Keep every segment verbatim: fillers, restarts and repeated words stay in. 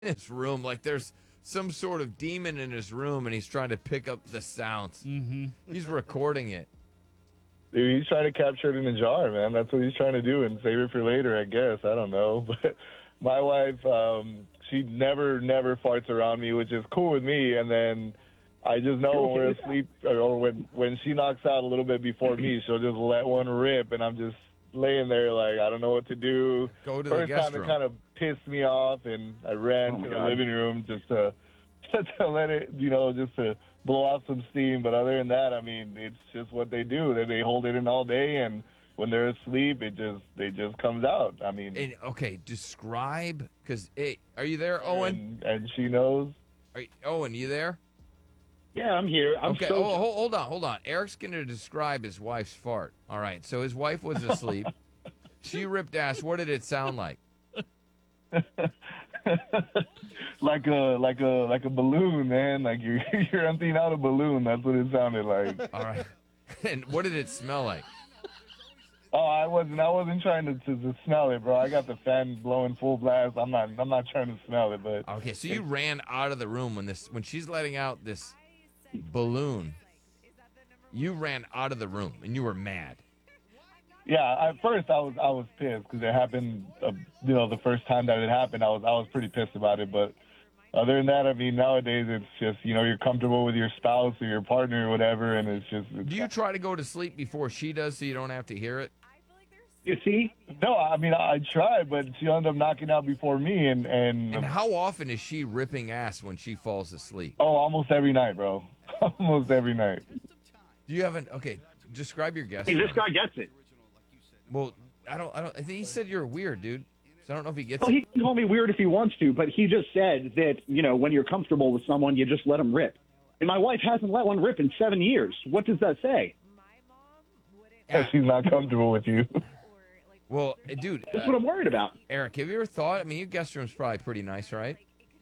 his room, like there's some sort of demon in his room, and he's trying to pick up the sounds. Mm-hmm. He's recording it. Dude, he's trying to capture it in a jar, man. That's what he's trying to do and save it for later, I guess. I don't know. But my wife, um, she never, never farts around me, which is cool with me. And then I just know when we're asleep or when, when she knocks out a little bit before me, she'll just let one rip. And I'm just laying there like, I don't know what to do. Go to First the guest time room. it kind of pissed me off, and I ran Oh, to God. the living room just to, to let it, you know, just to blow off some steam. But other than that, I mean, it's just what they do. They, they hold it in all day, and when they're asleep, it just it just comes out. I mean, And, okay, describe, because, hey, are you there, Owen? and, and she knows. Are you, Owen, you there? Yeah, I'm here. I'm Okay, so oh, hold, hold on, hold on. Eric's going to describe his wife's fart. All right, so his wife was asleep. She ripped ass. What did it sound like? like a like a like a balloon, man. Like you're you're emptying out a balloon. That's what it sounded like. All right. And what did it smell like? Oh, I wasn't I wasn't trying to, to, to smell it, bro. I got the fan blowing full blast. I'm not I'm not trying to smell it, but Okay, so you ran out of the room when this when she's letting out this balloon. You ran out of the room and you were mad. yeah. At first, I was I was pissed because it happened. Uh, you know, the first time that it happened, I was I was pretty pissed about it. But other than that, I mean, nowadays it's just you know you're comfortable with your spouse or your partner or whatever, and it's just. It's, Do you try to go to sleep before she does so you don't have to hear it? You see? no, I mean I, I try, but she'll end up knocking out before me, and and, And how often is she ripping ass when she falls asleep? oh, almost every night, bro. Almost every night. Do you have an okay? Describe your guest. Hey, this room. guy gets it. Well, I don't. I don't. I think he said you're weird, dude. So I don't know if he gets Well, it. he can call me weird if he wants to, but he just said that, you know, when you're comfortable with someone, you just let them rip. And my wife hasn't let one rip in seven years. What does that say? If she's not comfortable with you. Well, uh, dude, That's uh, what I'm worried about. Eric, have you ever thought? I mean, your guest room's probably pretty nice, right?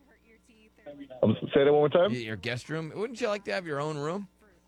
Um, say that one more time. Y- Your guest room. Wouldn't you like to have your own room?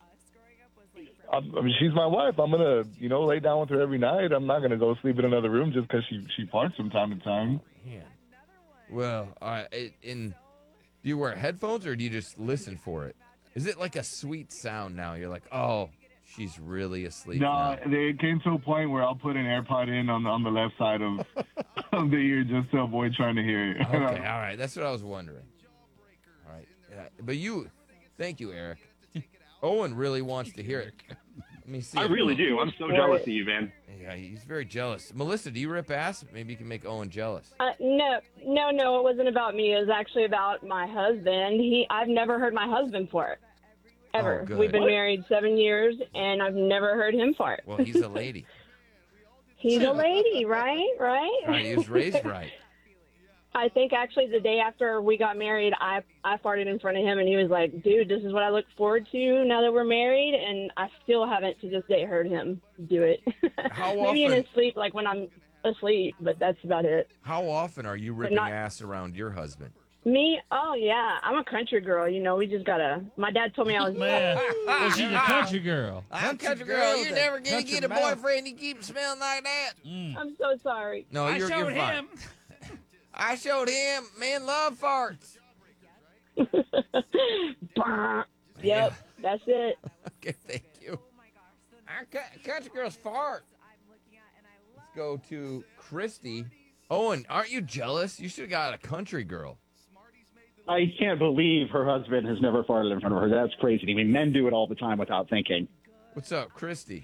I, I mean, she's my wife. I'm gonna, you know, lay down with her every night. I'm not gonna go sleep in another room just because she she farts from time to time. Man. Well, all right. it- In do you wear headphones or do you just listen for it? Is it like a sweet sound now? You're like, oh, she's really asleep No, now. it came to a point where I'll put an AirPod in on the on the left side of of the ear just to avoid trying to hear it. Okay, all right. That's what I was wondering. All right. Yeah, but you, thank you, Eric. Owen really wants to hear it. Let me see. I if- really do. I'm so jealous of you, man. Yeah, he's very jealous. Melissa, do you rip ass? Maybe you can make Owen jealous. Uh, no, no, no. It wasn't about me. It was actually about my husband. He, I've never heard my husband fart, ever. Oh, good. We've been What? married seven years, and I've never heard him fart. Well, he's a lady. He's a lady, right? Right. All right, he was raised right. I think actually the day after we got married, I I farted in front of him, and he was like, "Dude, this is what I look forward to now that we're married." And I still haven't to this day heard him do it. How Maybe in often- his sleep, like when I'm asleep, but that's about it. How often are you ripping not- ass around your husband? Me? Oh yeah, I'm a country girl. You know, we just gotta. My dad told me I was. Man, well, she's a country girl. I'm country girl. You're never gonna country get a mouth. boyfriend. You keep smelling like that. I'm so sorry. No, I you're, showed you're fine. him. I showed him. Men love farts. Bah. Yep, that's it. Okay, thank you. Our cou- country girls fart. Let's go to Christy. Owen, aren't you jealous? You should have got a country girl. I can't believe her husband has never farted in front of her. That's crazy. I mean, men do it all the time without thinking. What's up, Christy?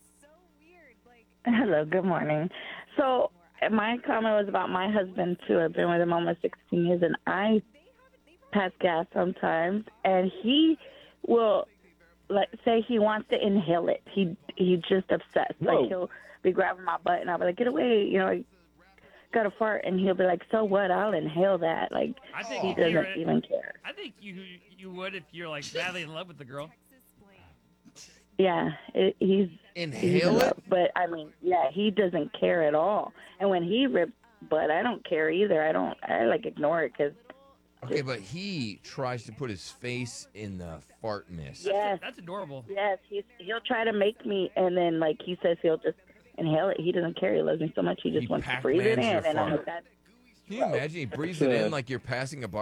Hello, good morning. So my comment was about my husband too. I've been with him almost sixteen years, and I pass gas sometimes, and he will, like, say he wants to inhale it. He he just obsessed. Whoa. Like he'll be grabbing my butt, and I'll be like, "Get away!" You know, I got a fart, and he'll be like, "So what? I'll inhale that." Like I think he if you're doesn't a- even care. I think you you would if you're like madly in love with the girl. Yeah, it, he's he's in Inhale it? love. But I mean, yeah, he doesn't care at all. And when he rips butt, I don't care either. I don't. I like ignore it because Okay, but he tries to put his face in the fart mist. yes, That's adorable. yes, he's he'll try to make me, and then like he says he'll just inhale it. He doesn't care. He loves me so much. He just He wants to breathe it Pac-Mans in, your and I'm fart. like that. Can you imagine? He breathes it in like you're passing a bar.